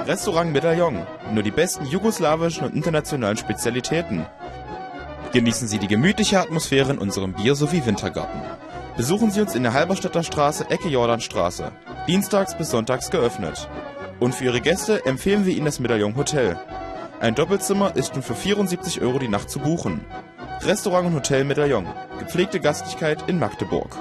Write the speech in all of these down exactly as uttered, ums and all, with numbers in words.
Restaurant Medaillon. Nur die besten jugoslawischen und internationalen Spezialitäten. Genießen Sie die gemütliche Atmosphäre in unserem Bier- sowie Wintergarten. Besuchen Sie uns in der Halberstädter Straße, Ecke Jordanstraße. Dienstags bis sonntags geöffnet. Und für Ihre Gäste empfehlen wir Ihnen das Medaillon Hotel. Ein Doppelzimmer ist nun für vierundsiebzig Euro die Nacht zu buchen. Restaurant und Hotel Medaillon. Gepflegte Gastlichkeit in Magdeburg.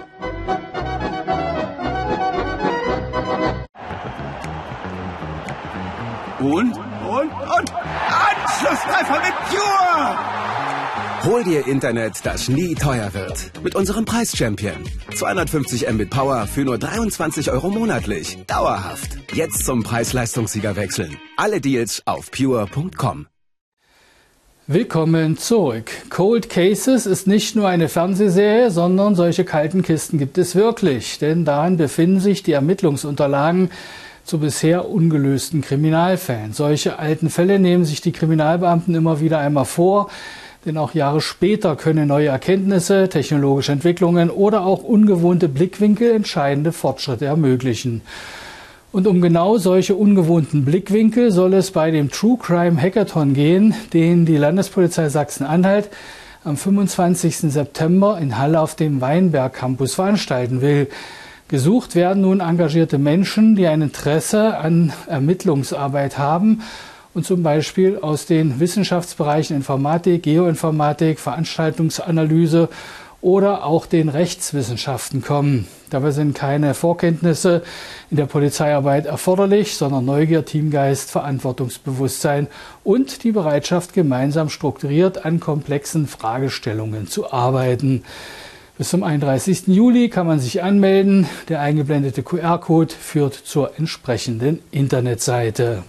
Und, und, und, Anschlusstreffer mit Pure! Hol dir Internet, das nie teuer wird. Mit unserem Preis-Champion. zweihundertfünfzig Mbit Power für nur dreiundzwanzig Euro monatlich. Dauerhaft. Jetzt zum Preis-Leistungssieger wechseln. Alle Deals auf pure punkt com. Willkommen zurück. Cold Cases ist nicht nur eine Fernsehserie, sondern solche kalten Kisten gibt es wirklich. Denn darin befinden sich die Ermittlungsunterlagen zu bisher ungelösten Kriminalfällen. Solche alten Fälle nehmen sich die Kriminalbeamten immer wieder einmal vor, denn auch Jahre später können neue Erkenntnisse, technologische Entwicklungen oder auch ungewohnte Blickwinkel entscheidende Fortschritte ermöglichen. Und um genau solche ungewohnten Blickwinkel soll es bei dem True Crime Hackathon gehen, den die Landespolizei Sachsen-Anhalt am fünfundzwanzigsten September in Halle auf dem Weinberg Campus veranstalten will. Gesucht werden nun engagierte Menschen, die ein Interesse an Ermittlungsarbeit haben und zum Beispiel aus den Wissenschaftsbereichen Informatik, Geoinformatik, Veranstaltungsanalyse oder auch den Rechtswissenschaften kommen. Dabei sind keine Vorkenntnisse in der Polizeiarbeit erforderlich, sondern Neugier, Teamgeist, Verantwortungsbewusstsein und die Bereitschaft, gemeinsam strukturiert an komplexen Fragestellungen zu arbeiten. Bis zum einunddreißigsten Juli kann man sich anmelden. Der eingeblendete Q R-Code führt zur entsprechenden Internetseite.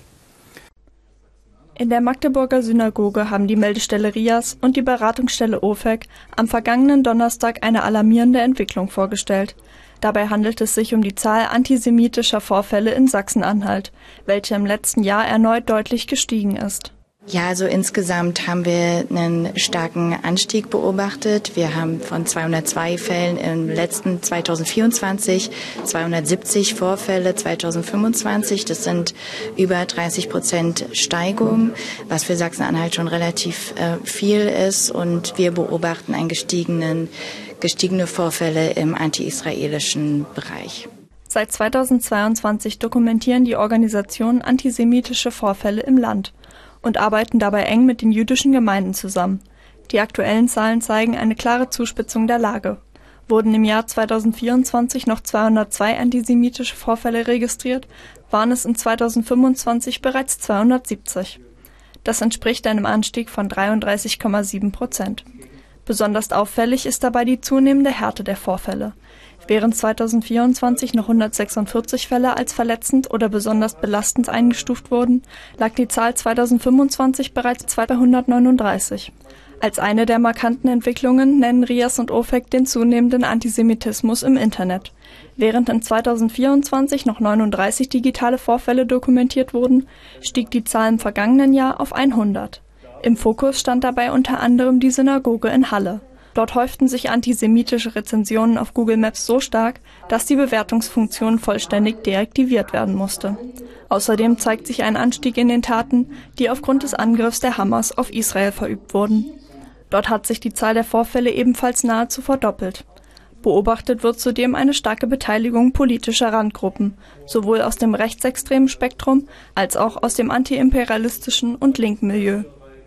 In der Magdeburger Synagoge haben die Meldestelle RIAS und die Beratungsstelle O F E C am vergangenen Donnerstag eine alarmierende Entwicklung vorgestellt. Dabei handelt es sich um die Zahl antisemitischer Vorfälle in Sachsen-Anhalt, welche im letzten Jahr erneut deutlich gestiegen ist. Ja, also insgesamt haben wir einen starken Anstieg beobachtet. Wir haben von zweihundertzwei Fällen im letzten zweitausendvierundzwanzig zweihundertsiebzig Vorfälle zweitausendfünfundzwanzig. Das sind über dreißig Prozent Steigung, was für Sachsen-Anhalt schon relativ äh, viel ist. Und wir beobachten einen gestiegenen, gestiegene Vorfälle im anti-israelischen Bereich. Seit zweitausendzweiundzwanzig dokumentieren die Organisationen antisemitische Vorfälle im Land und arbeiten dabei eng mit den jüdischen Gemeinden zusammen. Die aktuellen Zahlen zeigen eine klare Zuspitzung der Lage. Wurden im Jahr zweitausendvierundzwanzig noch zweihundertzwei antisemitische Vorfälle registriert, waren es in zweitausendfünfundzwanzig bereits zweihundertsiebzig. Das entspricht einem Anstieg von dreiunddreißig Komma sieben Prozent. Besonders auffällig ist dabei die zunehmende Härte der Vorfälle. Während zweitausendvierundzwanzig noch hundertsechsundvierzig Fälle als verletzend oder besonders belastend eingestuft wurden, lag die Zahl zweitausendfünfundzwanzig bereits zweihundertneununddreißig. Als eine der markanten Entwicklungen nennen RIAS und O F E C den zunehmenden Antisemitismus im Internet. Während in zweitausendvierundzwanzig noch neununddreißig digitale Vorfälle dokumentiert wurden, stieg die Zahl im vergangenen Jahr auf hundert. Im Fokus stand dabei unter anderem die Synagoge in Halle. Dort häuften sich antisemitische Rezensionen auf Google Maps so stark, dass die Bewertungsfunktion vollständig deaktiviert werden musste. Außerdem zeigt sich ein Anstieg in den Taten, die aufgrund des Angriffs der Hamas auf Israel verübt wurden. Dort hat sich die Zahl der Vorfälle ebenfalls nahezu verdoppelt. Beobachtet wird zudem eine starke Beteiligung politischer Randgruppen, sowohl aus dem rechtsextremen Spektrum als auch aus dem antiimperialistischen und linken Milieu.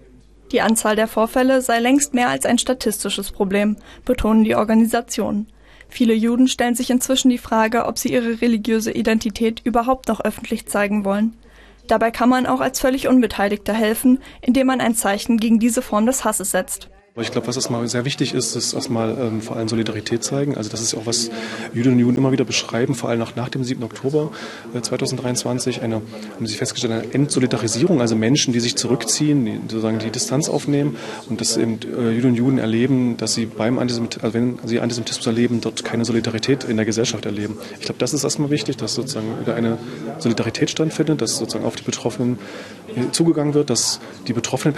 Die Anzahl der Vorfälle sei längst mehr als ein statistisches Problem, betonen die Organisationen. Viele Juden stellen sich inzwischen die Frage, ob sie ihre religiöse Identität überhaupt noch öffentlich zeigen wollen. Dabei kann man auch als völlig Unbeteiligter helfen, indem man ein Zeichen gegen diese Form des Hasses setzt. Ich glaube, was erstmal sehr wichtig ist, ist erstmal ähm, vor allem Solidarität zeigen. Also das ist auch, was Jüdinnen und Juden immer wieder beschreiben, vor allem nach, nach dem siebten Oktober äh, zweitausenddreiundzwanzig, eine, haben sie festgestellt, eine Entsolidarisierung, also Menschen, die sich zurückziehen, die sozusagen die Distanz aufnehmen und dass eben äh, Jüdinnen und Juden erleben, dass sie beim Antisemitismus, also wenn sie Antisemitismus erleben, dort keine Solidarität in der Gesellschaft erleben. Ich glaube, das ist erstmal wichtig, dass sozusagen wieder eine Solidarität stattfindet, dass sozusagen auf die Betroffenen äh, zugegangen wird, dass die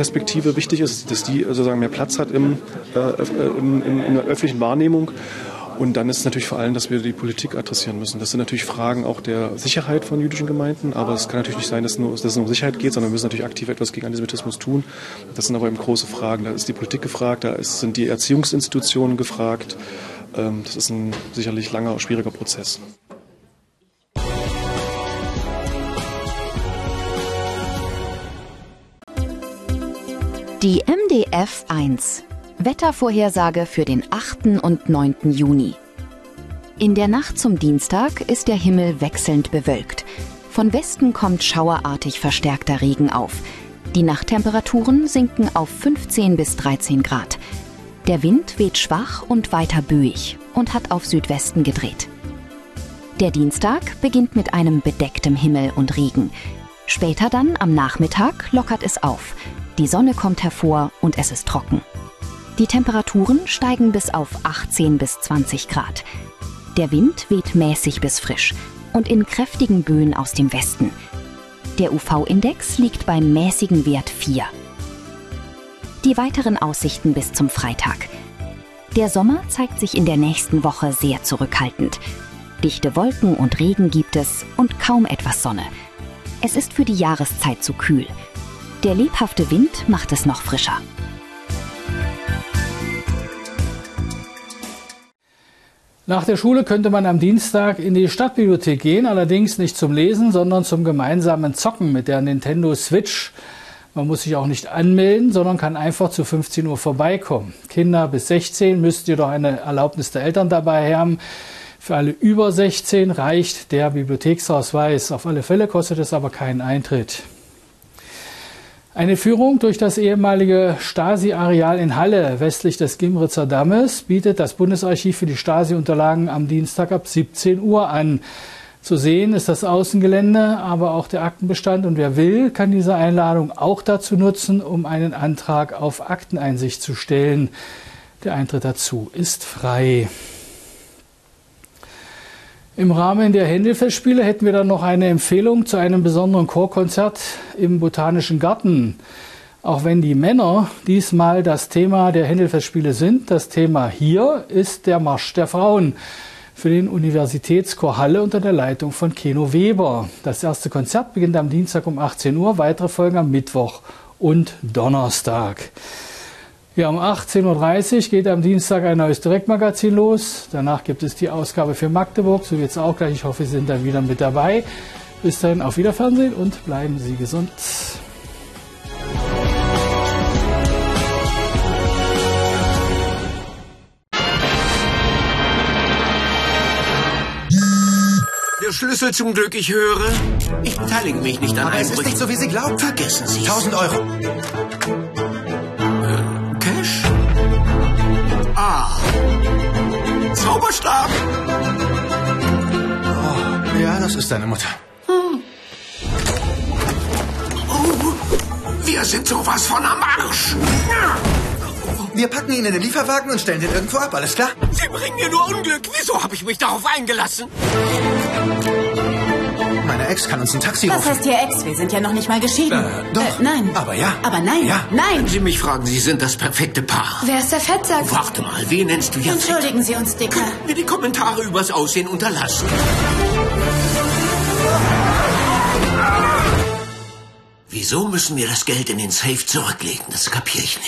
Betroffenenperspektive wichtig ist, dass die sozusagen mehr Platz hat Im, äh, in, in, in der öffentlichen Wahrnehmung Und dann ist es natürlich vor allem, dass wir die Politik adressieren müssen. Das sind natürlich Fragen auch der Sicherheit von jüdischen Gemeinden, aber es kann natürlich nicht sein, dass, nur, dass es nur um Sicherheit geht, sondern wir müssen natürlich aktiv etwas gegen Antisemitismus tun. Das sind aber eben große Fragen. Da ist die Politik gefragt, da ist, sind die Erziehungsinstitutionen gefragt. Ähm, das ist ein sicherlich langer, schwieriger Prozess. Die M D F eins. Wettervorhersage für den achten und neunten Juni. In der Nacht zum Dienstag ist der Himmel wechselnd bewölkt. Von Westen kommt schauerartig verstärkter Regen auf. Die Nachttemperaturen sinken auf fünfzehn bis dreizehn Grad. Der Wind weht schwach und weiter böig und hat auf Südwesten gedreht. Der Dienstag beginnt mit einem bedecktem Himmel und Regen. Später dann, am Nachmittag, lockert es auf. Die Sonne kommt hervor und es ist trocken. Die Temperaturen steigen bis auf achtzehn bis zwanzig Grad. Der Wind weht mäßig bis frisch und in kräftigen Böen aus dem Westen. Der U V-Index liegt beim mäßigen Wert vier. Die weiteren Aussichten bis zum Freitag. Der Sommer zeigt sich in der nächsten Woche sehr zurückhaltend. Dichte Wolken und Regen gibt es und kaum etwas Sonne. Es ist für die Jahreszeit zu kühl. Der lebhafte Wind macht es noch frischer. Nach der Schule könnte man am Dienstag in die Stadtbibliothek gehen, allerdings nicht zum Lesen, sondern zum gemeinsamen Zocken mit der Nintendo Switch. Man muss sich auch nicht anmelden, sondern kann einfach zu fünfzehn Uhr vorbeikommen. Kinder bis sechzehn müsst ihr doch eine Erlaubnis der Eltern dabei haben. Für alle über sechzehn reicht der Bibliotheksausweis. Auf alle Fälle kostet es aber keinen Eintritt. Eine Führung durch das ehemalige Stasi-Areal in Halle westlich des Gimritzer Dammes bietet das Bundesarchiv für die Stasi-Unterlagen am Dienstag ab siebzehn Uhr an. Zu sehen ist das Außengelände, aber auch der Aktenbestand. Und wer will, kann diese Einladung auch dazu nutzen, um einen Antrag auf Akteneinsicht zu stellen. Der Eintritt dazu ist frei. Im Rahmen der Händelfestspiele hätten wir dann noch eine Empfehlung zu einem besonderen Chorkonzert im Botanischen Garten. Auch wenn die Männer diesmal das Thema der Händelfestspiele sind, das Thema hier ist der Marsch der Frauen für den Universitätschor Halle unter der Leitung von Keno Weber. Das erste Konzert beginnt am Dienstag um achtzehn Uhr, weitere folgen am Mittwoch und Donnerstag. Ja, um achtzehn Uhr dreißig geht am Dienstag ein neues Direktmagazin los. Danach gibt es die Ausgabe für Magdeburg, so jetzt auch gleich. Ich hoffe, Sie sind dann wieder mit dabei. Bis dahin auf Wiederfernsehen und bleiben Sie gesund. Der Schlüssel zum Glück, ich höre. Ich beteilige mich nicht an Aber es ist nicht so, wie Sie glauben. Vergessen Sie tausend Euro. Cash? Ah. Zauberstab? Oh, ja, das ist deine Mutter. Hm. Oh, wir sind sowas von am Arsch. Wir packen ihn in den Lieferwagen und stellen den irgendwo ab, alles klar? Sie bringen mir nur Unglück. Wieso habe ich mich darauf eingelassen? Meine Ex kann uns ein Taxi rufen. Was heißt hier Ex? Wir sind ja noch nicht mal geschieden. Äh, doch. Äh, nein. Aber ja. Aber nein. Ja. Nein. Wenn Sie mich fragen, Sie sind das perfekte Paar. Wer ist der Fettsack? Warte mal, wen nennst du jetzt? Entschuldigen Sie uns, Dicker. Könnten wir die Kommentare übers Aussehen unterlassen? Wieso müssen wir das Geld in den Safe zurücklegen? Das kapiere ich nicht.